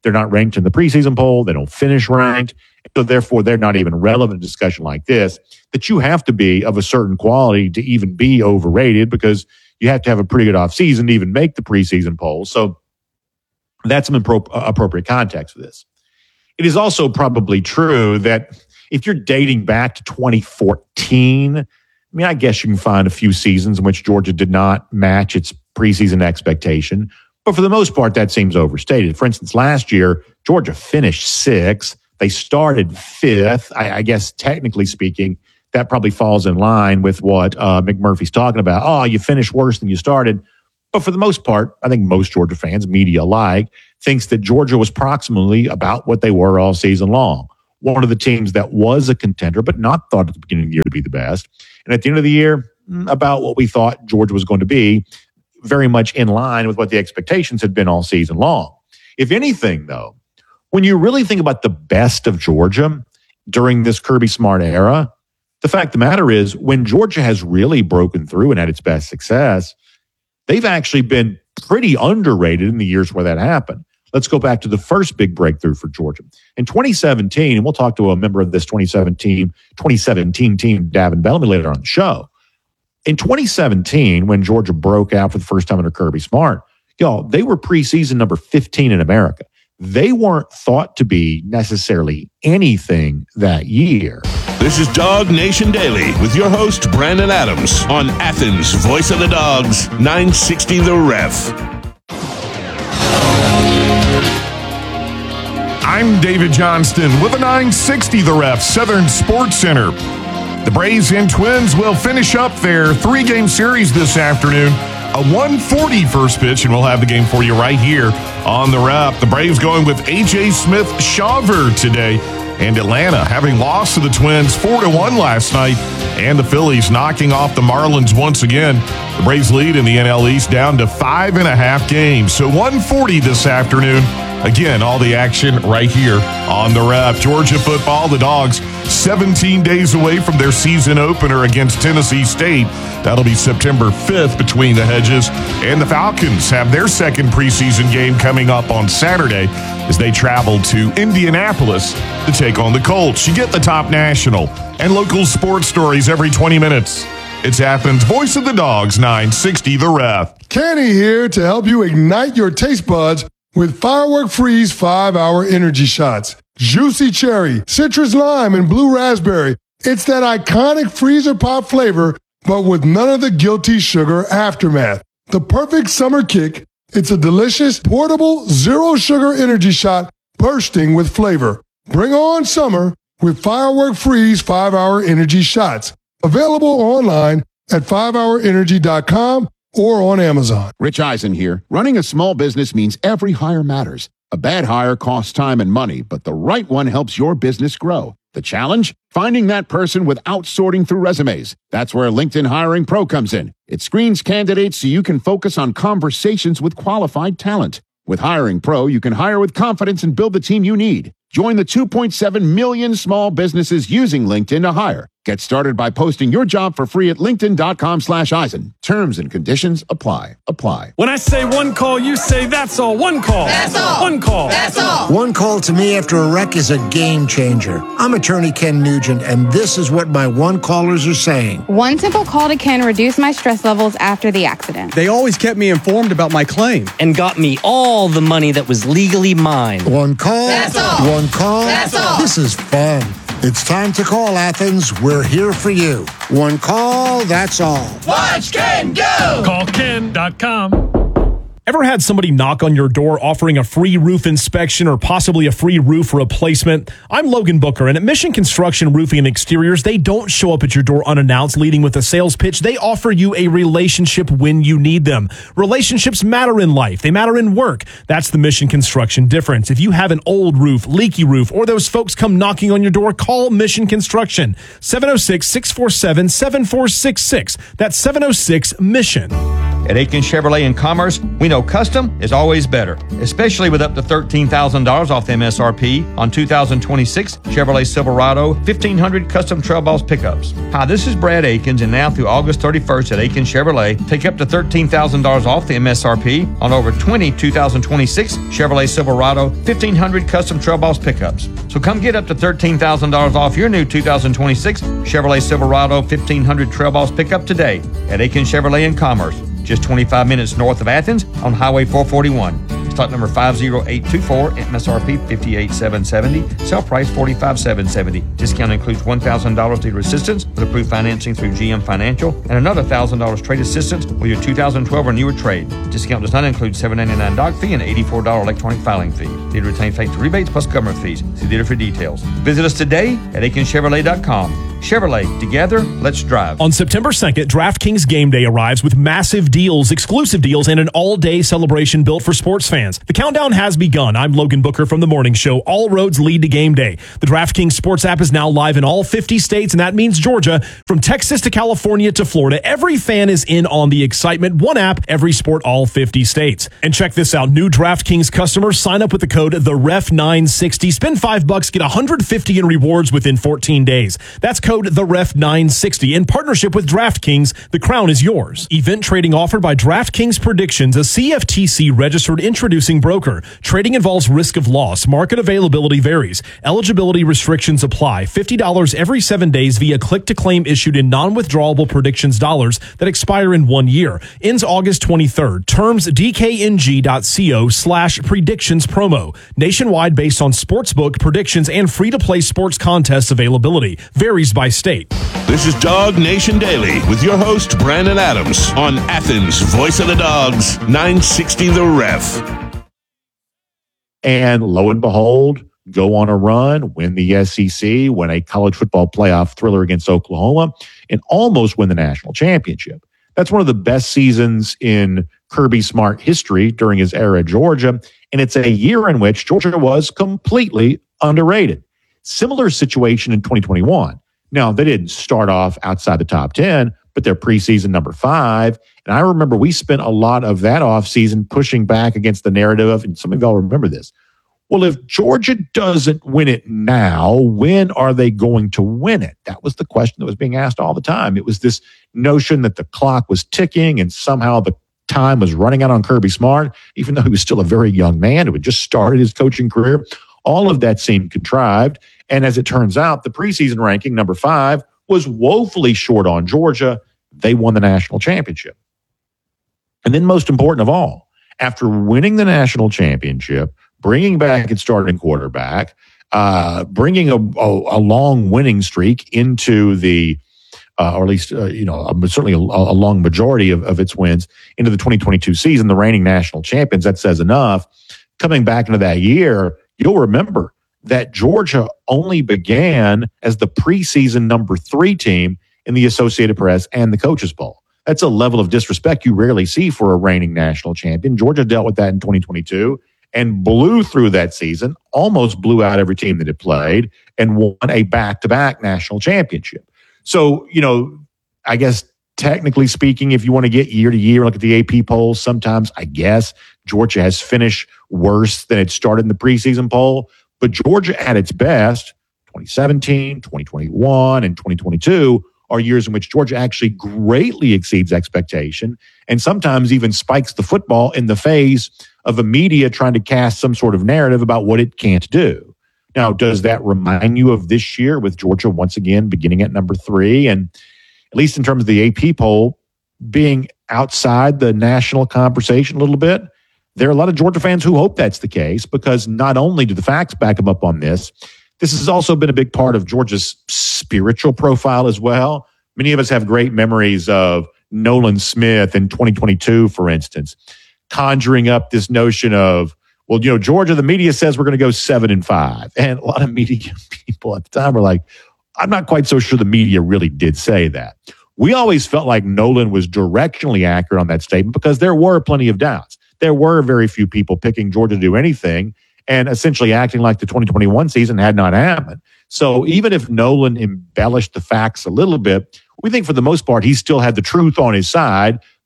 They're not ranked in the preseason poll. They don't finish ranked. So therefore, they're not even relevant in a discussion like this, that you have to be of a certain quality to even be overrated, because you have to have a pretty good offseason to even make the preseason poll. So that's some appropriate context for this. It is also probably true that if you're dating back to 2014, I mean, I guess you can find a few seasons in which Georgia did not match its preseason expectation. But for the most part, that seems overstated. For instance, last year, Georgia finished 6th. They started 5th. I guess, technically speaking, that probably falls in line with what McMurphy's talking about. Oh, you finished worse than you started. But for the most part, I think most Georgia fans, media alike, thinks that Georgia was approximately about what they were all season long. One of the teams that was a contender, but not thought at the beginning of the year to be the best. And at the end of the year, about what we thought Georgia was going to be, very much in line with what the expectations had been all season long. If anything, though, when you really think about the best of Georgia during this Kirby Smart era, the fact of the matter is, when Georgia has really broken through and had its best success, they've actually been pretty underrated in the years where that happened. Let's go back to the first big breakthrough for Georgia. In 2017, and we'll talk to a member of this 2017 team, Davin Bellamy, later on the show. In 2017, when Georgia broke out for the first time under Kirby Smart, y'all, they were preseason number 15 in America. They weren't thought to be necessarily anything that year. This is Dog Nation Daily with your host, Brandon Adams, on Athens' Voice of the Dogs, 960 The Ref. I'm David Johnston with a 960 The Ref, Southern Sports Center. The Braves and Twins will finish up their 3-game series this afternoon. A 1:40 first pitch, and we'll have the game for you right here on The Ref. The Braves going with A.J. Smith-Shawver today. And Atlanta having lost to the Twins 4-1 last night, and the Phillies knocking off the Marlins once again. The Braves lead in the NL East down to 5.5 games. So 1:40 this afternoon. Again, all the action right here on The Ref. Georgia football, the Dogs 17 days away from their season opener against Tennessee State. That'll be September 5th between the hedges. And the Falcons have their second preseason game coming up on Saturday as they travel to Indianapolis to take on the Colts. You get the top national and local sports stories every 20 minutes. It's Athens' Voice of the Dogs, 960 The Ref. Kenny here to help you ignite your taste buds with Firework Freeze 5-Hour Energy Shots. Juicy cherry, citrus lime, and blue raspberry. It's that iconic freezer pop flavor, but with none of the guilty sugar aftermath. The perfect summer kick. It's a delicious, portable, zero-sugar energy shot bursting with flavor. Bring on summer with Firework Freeze 5-Hour Energy Shots. Available online at 5hourenergy.com or on Amazon. Rich Eisen here. Running a small business means every hire matters. A bad hire costs time and money, but the right one helps your business grow. The challenge? Finding that person without sorting through resumes. That's where LinkedIn Hiring Pro comes in. It screens candidates so you can focus on conversations with qualified talent. With Hiring Pro, you can hire with confidence and build the team you need. Join the 2.7 million small businesses using LinkedIn to hire. Get started by posting your job for free at linkedin.com/Eisen. Terms and conditions apply. When I say one call, you say that's all. One call. That's all. One call. That's all. One call to me after a wreck is a game changer. I'm attorney Ken Nugent, and this is what my one callers are saying. One simple call to Ken reduced my stress levels after the accident. They always kept me informed about my claim. And got me all the money that was legally mine. One call. That's all. One call. That's all. This is fun. It's time to call, Athens. We're here for you. One call, that's all. Watch Ken go! CallKen.com. Ever had somebody knock on your door offering a free roof inspection or possibly a free roof replacement? I'm Logan Booker, and at Mission Construction Roofing and Exteriors, they don't show up at your door unannounced leading with a sales pitch. They offer you a relationship when you need them. Relationships matter in life. They matter in work. That's the Mission Construction difference. If you have an old roof, leaky roof, or those folks come knocking on your door, call Mission Construction. 706-647-7466. That's 706-MISSION. At Aiken Chevrolet in Commerce, we know custom is always better, especially with up to $13,000 off the MSRP on 2026 Chevrolet Silverado 1500 custom Trail Boss pickups. Hi, this is Brad Aikens, and now through August 31st at Aiken Chevrolet, take up to $13,000 off the MSRP on over 20 2026 Chevrolet Silverado 1500 custom Trail Boss pickups. So come get up to $13,000 off your new 2026 Chevrolet Silverado 1500 Trail Boss pickup today at Aiken Chevrolet in Commerce, just 25 minutes north of Athens on Highway 441. Stock number 50824, MSRP $58,770, sale price $45,770. Discount includes $1,000 dealer assistance with approved financing through GM Financial and another $1,000 trade assistance with your 2012 or newer trade. Discount does not include $7.99 doc fee and $84 electronic filing fee. Dealer retains factory rebates plus government fees. See dealer for details. Visit us today at AikenChevrolet.com. Chevrolet, together, let's drive. On September 2nd, DraftKings Game Day arrives with massive deals, exclusive deals, and an all-day celebration built for sports fans. The countdown has begun. I'm Logan Booker from The Morning Show. All roads lead to Game Day. The DraftKings Sports app is now live in all 50 states, and that means Georgia. From Texas to California to Florida, every fan is in on the excitement. One app, every sport, all 50 states. And check this out. New DraftKings customers sign up with the code TheRef960. Spend $5, get $150 in rewards within 14 days. That's code TheRef960 in partnership with DraftKings. The crown is yours. Event trading offered by DraftKings Predictions, a CFTC registered introducing broker. Trading involves risk of loss. Market availability varies. Eligibility restrictions apply. $50 every 7 days via click-to-claim issued in non-withdrawable predictions dollars that expire in 1 year. Ends August 23rd. Terms dkng.co/predictions promo. Nationwide based on sportsbook predictions and free-to-play sports contests availability. Varies by state. This is Dog Nation Daily with your host, Brandon Adams, on Athens' Voice of the Dogs, 960 The Ref. And lo and behold, go on a run, win the SEC, win a college football playoff thriller against Oklahoma, and almost win the national championship. That's one of the best seasons in Kirby Smart history during his era at Georgia, and it's a year in which Georgia was completely underrated. Similar situation in 2021. Now, they didn't start off outside the top 10, but they're preseason number 5. And I remember we spent a lot of that offseason pushing back against the narrative of, and some of y'all remember this, well, if Georgia doesn't win it now, when are they going to win it? That was the question that was being asked all the time. It was this notion that the clock was ticking and somehow the time was running out on Kirby Smart, even though he was still a very young man who had just started his coaching career. All of that seemed contrived. And as it turns out, the preseason ranking, number 5, was woefully short on Georgia. They won the national championship. And then most important of all, after winning the national championship, bringing back its starting quarterback, bringing a long winning streak into the, or at least, certainly a long majority of its wins into the 2022 season, the reigning national champions, that says enough. Coming back into that year, you'll remember that Georgia only began as the preseason number 3 team in the Associated Press and the Coaches Bowl. That's a level of disrespect you rarely see for a reigning national champion. Georgia dealt with that in 2022 and blew through that season, almost blew out every team that it played, and won a back-to-back national championship. So, I guess technically speaking, if you want to get year to year, look at the AP polls, sometimes I guess Georgia has finished worse than it started in the preseason poll. But Georgia at its best, 2017, 2021, and 2022 are years in which Georgia actually greatly exceeds expectation and sometimes even spikes the football in the face of a media trying to cast some sort of narrative about what it can't do. Now, does that remind you of this year with Georgia once again beginning at number 3? And at least in terms of the AP poll, being outside the national conversation a little bit? There are a lot of Georgia fans who hope that's the case because not only do the facts back them up on this, this has also been a big part of Georgia's spiritual profile as well. Many of us have great memories of Nolan Smith in 2022, for instance, conjuring up this notion of, well, Georgia, the media says we're going to go 7-5. And a lot of media people at the time were like, I'm not quite so sure the media really did say that. We always felt like Nolan was directionally accurate on that statement because there were plenty of doubts. There were very few people picking Georgia to do anything and essentially acting like the 2021 season had not happened. So even if Nolan embellished the facts a little bit, we think for the most part he still had the truth on his side.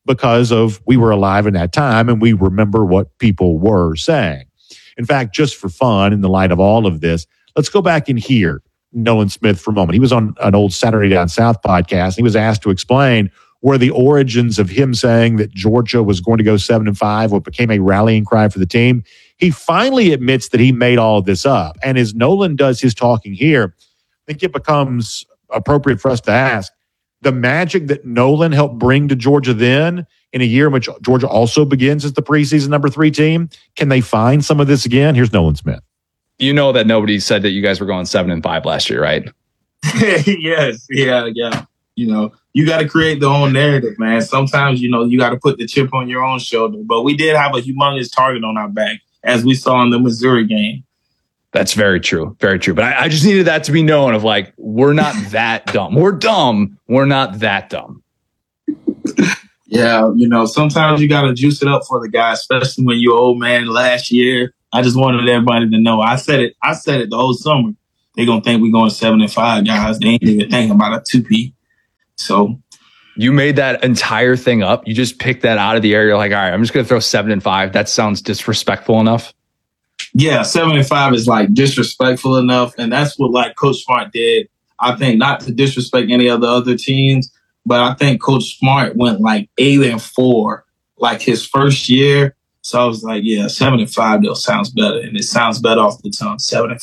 because of we were alive in that time and we remember what people were saying. In fact, just for fun, in the light of all of this, let's go back and hear Nolan Smith for a moment. He was on an old Saturday Down South podcast. He was asked to explain where the origins of him saying that Georgia was going to go 7-5, what became a rallying cry for the team. He finally admits that he made all of this up. And as Nolan does his talking here, I think it becomes appropriate for us to ask, the magic that Nolan helped bring to Georgia then, in a year in which Georgia also begins as the preseason number 3 team, can they find some of this again? Here's Nolan Smith. You know that nobody said that you guys were going 7-5 last year, right? Yes. Yeah. You know, you got to create the own narrative, man. Sometimes, you know, you got to put the chip on your own shoulder. But we did have a humongous target on our back, as we saw in the Missouri game. That's very true. Very true. But I just needed that to be known of like, we're not that dumb. We're dumb. We're not that dumb. Yeah, you know, sometimes you got to juice it up for the guy, especially when you're old man last year. I just wanted everybody to know. I said it the whole summer. They're going to think we're going 7-5, guys. They ain't even thinking about a 2P. So you made that entire thing up. You just picked that out of the air. You're like, all right, I'm just going to throw 7-5. That sounds disrespectful enough. Yeah, 7-5 is like disrespectful enough. And that's what like Coach Smart did. I think not to disrespect any of the other teams, but I think Coach Smart went like 8-4, like his first year. So I was like, yeah, 7-5 though sounds better. And it sounds better off the tongue.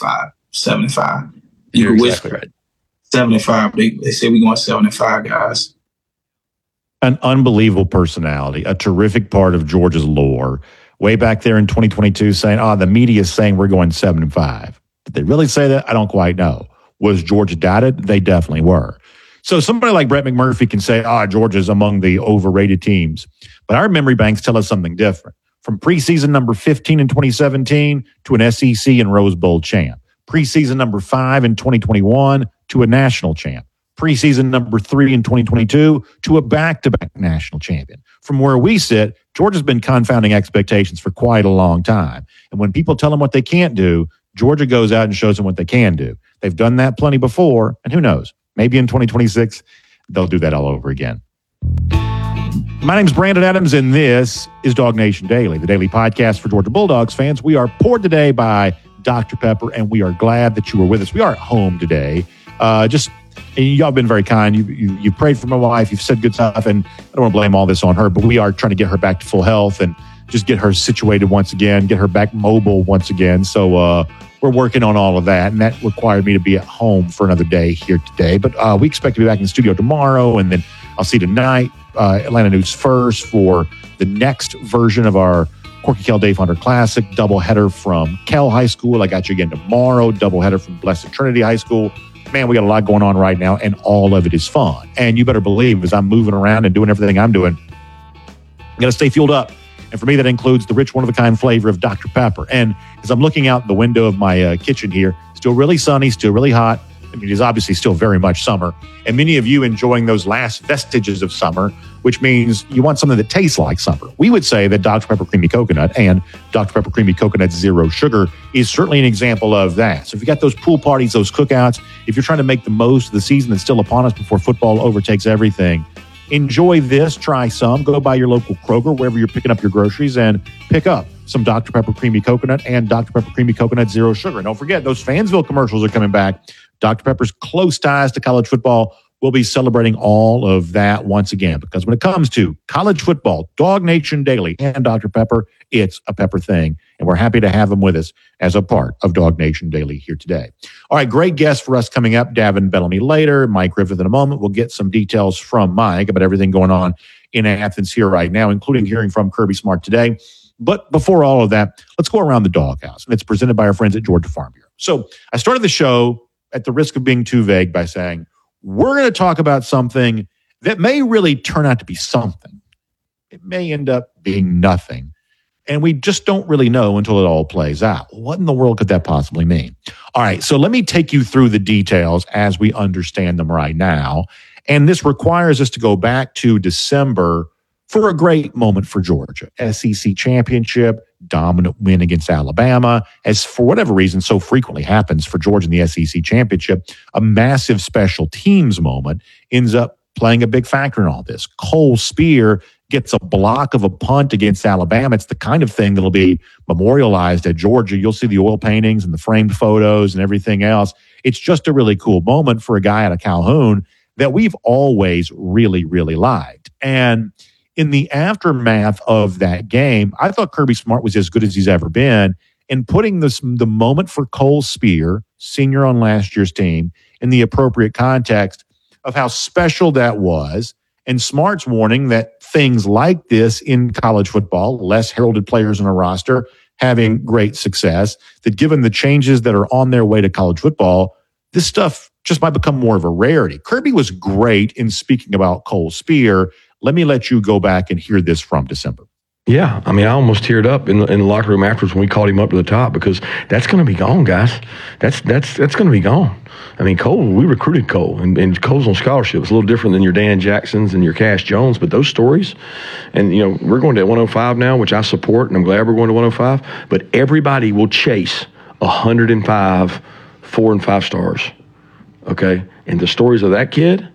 7-5. You're exactly right. 75. They say we're going 75, guys. An unbelievable personality, a terrific part of Georgia's lore. Way back there in 2022 saying, the media is saying we're going 7-5. Did they really say that? I don't quite know. Was Georgia doubted? They definitely were. So somebody like Brett McMurphy can say, Georgia's among the overrated teams. But our memory banks tell us something different. From preseason number 15 in 2017 to an SEC and Rose Bowl champ. Preseason number 5 in 2021 to a national champ. Preseason number 3 in 2022 to a back-to-back national champion. From where we sit, Georgia's been confounding expectations for quite a long time. And when people tell them what they can't do, Georgia goes out and shows them what they can do. They've done that plenty before, and who knows? Maybe in 2026, they'll do that all over again. My name's Brandon Adams, and this is Dog Nation Daily, the daily podcast for Georgia Bulldogs fans. We are poured today by Dr. Pepper, and we are glad that you were with us. We are at home today. And y'all have been very kind. You prayed for my wife. You've said good stuff, and I don't want to blame all this on her, but we are trying to get her back to full health and just get her situated once again, get her back mobile once again. So we're working on all of that, and that required me to be at home for another day here today. But we expect to be back in the studio tomorrow, and then I'll see you tonight, Atlanta News First, for the next version of our Corky Kell Dave Hunter Classic doubleheader from Kell High School. I got you again tomorrow, doubleheader from Blessed Trinity High School. Man, we got a lot going on right now, and all of it is fun. And you better believe, as I'm moving around and doing everything I'm doing, I'm going to stay fueled up. And for me, that includes the rich, one-of-a-kind flavor of Dr. Pepper. And as I'm looking out the window of my kitchen here, still really sunny, still really hot. I mean, it is obviously still very much summer. And many of you enjoying those last vestiges of summer, which means you want something that tastes like summer. We would say that Dr. Pepper Creamy Coconut and Dr. Pepper Creamy Coconut Zero Sugar is certainly an example of that. So if you got those pool parties, those cookouts, if you're trying to make the most of the season that's still upon us before football overtakes everything, enjoy this, try some, go by your local Kroger, wherever you're picking up your groceries, and pick up some Dr. Pepper Creamy Coconut and Dr. Pepper Creamy Coconut Zero Sugar. And don't forget, those Fansville commercials are coming back. Dr. Pepper's close ties to college football will be celebrating all of that once again, because when it comes to college football, Dog Nation Daily and Dr. Pepper, it's a Pepper thing. And we're happy to have them with us as a part of Dog Nation Daily here today. All right, great guest for us coming up. Davin Bellamy later, Mike Griffith in a moment. We'll get some details from Mike about everything going on in Athens here right now, including hearing from Kirby Smart today. But before all of that, let's go around the doghouse. And it's presented by our friends at Georgia Farm Bureau. So I started the show at the risk of being too vague by saying, we're going to talk about something that may really turn out to be something. It may end up being nothing. And we just don't really know until it all plays out. What in the world could that possibly mean? All right, so let me take you through the details as we understand them right now. And this requires us to go back to December for a great moment for Georgia. SEC championship, dominant win against Alabama, as for whatever reason so frequently happens for Georgia in the SEC championship, a massive special teams moment ends up playing a big factor in all this. Cole Speer gets a block of a punt against Alabama. It's the kind of thing that'll be memorialized at Georgia. You'll see the oil paintings and the framed photos and everything else. It's just a really cool moment for a guy out of Calhoun that we've always really, really liked. And in the aftermath of that game, I thought Kirby Smart was as good as he's ever been in putting the moment for Cole Speer, senior on last year's team, in the appropriate context of how special that was, and Smart's warning that things like this in college football, less heralded players on a roster, having great success, that given the changes that are on their way to college football, this stuff just might become more of a rarity. Kirby was great in speaking about Cole Speer. Let me let you go back and hear this from December. Yeah, I mean, I almost teared up in the locker room afterwards when we called him up to the top, because that's going to be gone, guys. That's going to be gone. I mean, Cole, we recruited Cole, and Cole's on scholarship. It's a little different than your Dan Jacksons and your Cash Jones, but those stories, and, you know, we're going to 105 now, which I support, and I'm glad we're going to 105, but everybody will chase 105 4 and 5 stars, okay? And the stories of that kid